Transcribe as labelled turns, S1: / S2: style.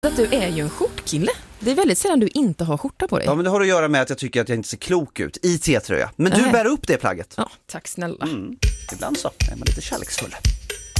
S1: Att du är ju en skjortkille. Det är väldigt sällan du inte har skjorta på dig.
S2: Ja, men det har att göra med att jag tycker att jag inte ser klok ut i T-tröja. Men du bär upp det plagget.
S1: Ja, tack snälla.
S2: Ibland så är man lite kärleksfull.